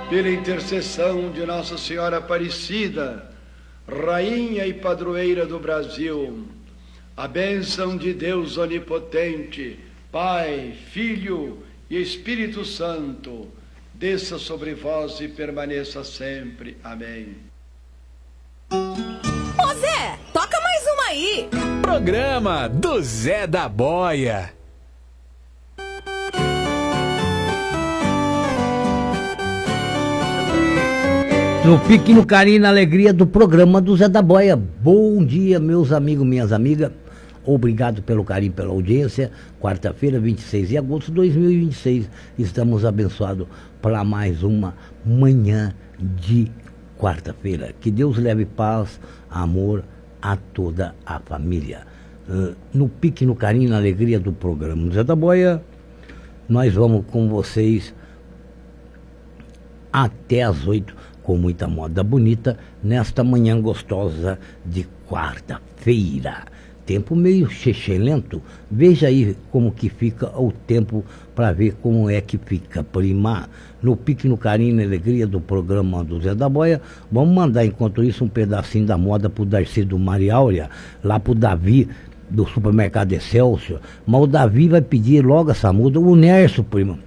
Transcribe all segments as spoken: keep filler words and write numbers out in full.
pela intercessão de Nossa Senhora Aparecida, Rainha e Padroeira do Brasil, a bênção de Deus Onipotente, Pai, Filho e Espírito Santo, desça sobre vós e permaneça sempre. Amém. Ô Zé, toca mais uma aí. Programa do Zé da Boia. No pique, no carinho e na alegria do programa do Zé da Boia. Bom dia, meus amigos, minhas amigas. Obrigado pelo carinho, pela audiência. Quarta-feira, vinte e seis de agosto de dois mil e vinte e seis. Estamos abençoados para mais uma manhã de quarta-feira. Que Deus leve paz, amor a toda a família. Uh, no pique, no carinho e na alegria do programa do Zé da Boia, nós vamos com vocês até às oito. Com muita moda bonita, nesta manhã gostosa de quarta-feira. Tempo meio lento. Veja aí como que fica o tempo para ver como é que fica, prima. No pique, no carinho e na alegria do programa do Zé da Boia, vamos mandar enquanto isso um pedacinho da moda pro Darcy do Maria Áurea, lá pro Davi do supermercado Excelsior. Mas o Davi vai pedir logo essa muda, o Nerso, prima.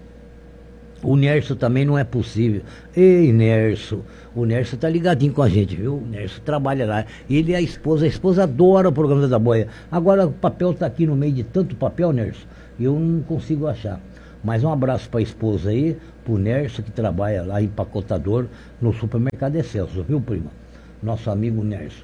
O Nerso também não é possível. Ei, Nerso, o Nerso tá ligadinho com a gente, viu? O Nerso trabalha lá. Ele e a esposa, a esposa adora o programa da Boia. Agora o papel tá aqui no meio de tanto papel, Nerso, e eu não consigo achar. Mas um abraço para a esposa aí, pro Nerso, que trabalha lá empacotador no supermercado Excelsior, viu, prima? Nosso amigo Nerso.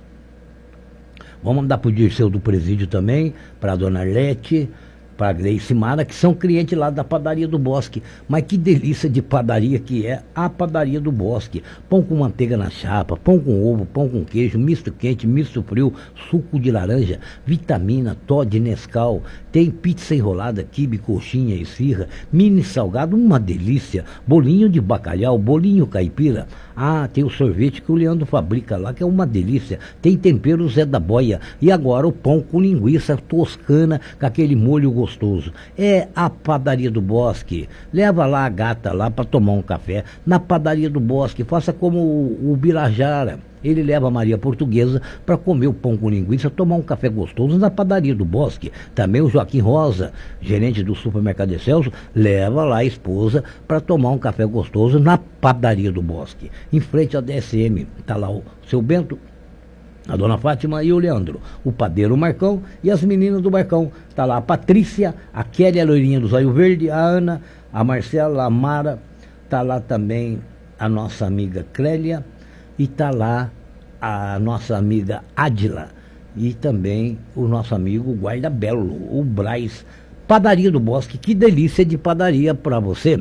Vamos mandar pro Dirceu do Presídio também, pra dona Arlete, para a Gleice Mara, que são clientes lá da Padaria do Bosque. Mas que delícia de padaria que é a Padaria do Bosque. Pão com manteiga na chapa, pão com ovo, pão com queijo, misto quente, misto frio, suco de laranja, vitamina, Toddy, Nescau. Tem pizza enrolada, quibe, coxinha, esfirra, mini salgado, uma delícia. Bolinho de bacalhau, bolinho caipira. Ah, tem o sorvete que o Leandro fabrica lá, que é uma delícia. Tem tempero Zé da Boia. E agora o pão com linguiça toscana, com aquele molho gostoso. É a Padaria do Bosque. Leva lá a gata lá para tomar um café na Padaria do Bosque. Faça como o, o Birajara. Ele leva a Maria Portuguesa para comer o pão com linguiça, tomar um café gostoso na Padaria do Bosque. Também o Joaquim Rosa, gerente do supermercado Excelsior, leva lá a esposa para tomar um café gostoso na Padaria do Bosque. Em frente ao D S M, está lá o seu Bento, a dona Fátima e o Leandro, o padeiro Marcão e as meninas do Marcão. Está lá a Patrícia, a Kelly, a loirinha do Zóio Verde, a Ana, a Marcela, a Mara. Está lá também a nossa amiga Clélia. E está lá a nossa amiga Adila e também o nosso amigo Guarda Belo, o Braz. Padaria do Bosque, que delícia de padaria para você.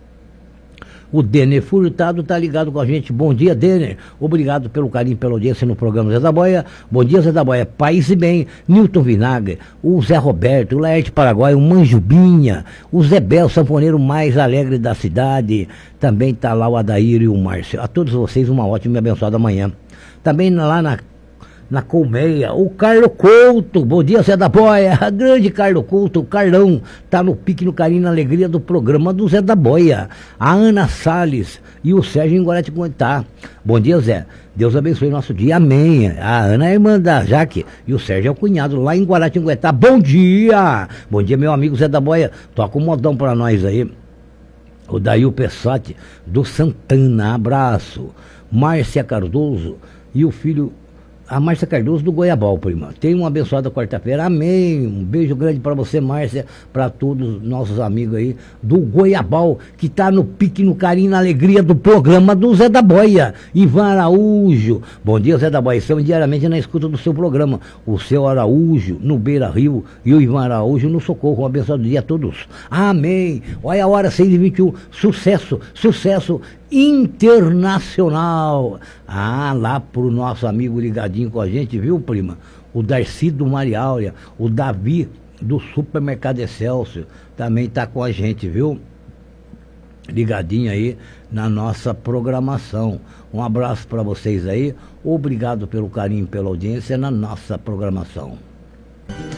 O Denner Furtado tá ligado com a gente. Bom dia, Denner. Obrigado pelo carinho, pela audiência no programa Zé da Boia. Bom dia, Zé da Boia. Paz e bem. Newton Vinagre, o Zé Roberto, o Laerte Paraguai, o Manjubinha, o Zé Bel, sanfoneiro mais alegre da cidade. Também tá lá o Adair e o Márcio. A todos vocês uma ótima e abençoada manhã. Também lá na Na Colmeia, o Carlo Couto, bom dia, Zé da Boia, a grande Carlo Couto, o Carlão, tá no pique, no carinho, na alegria do programa do Zé da Boia. A Ana Salles e o Sérgio em Guaratinguetá. Bom dia, Zé, Deus abençoe o nosso dia, amém. A Ana é irmã da Jaque e o Sérgio é o cunhado lá em Guaratinguetá. Bom dia, bom dia, meu amigo Zé da Boia, toca um modão pra nós aí. O Dail Pessati do Santana, abraço. Márcia Cardoso e o filho... A Márcia Cardoso do Goiabal, prima. Tenha uma abençoada quarta-feira. Amém. Um beijo grande para você, Márcia, para todos os nossos amigos aí do Goiabal, que tá no pique, no carinho, na alegria do programa do Zé da Boia. Ivan Araújo. Bom dia, Zé da Boia. Estamos diariamente na escuta do seu programa. O seu Araújo no Beira Rio e o Ivan Araújo no Socorro. Um abençoado dia a todos. Amém. Olha a hora, seis e vinte e um. Sucesso, sucesso internacional. Ah, lá pro nosso amigo ligadinho com a gente, viu, prima? O Darcy do Maria Áurea, o Davi do supermercado Excelsior também tá com a gente, viu? Ligadinho aí na nossa programação. Um abraço para vocês aí. Obrigado pelo carinho, pela audiência na nossa programação.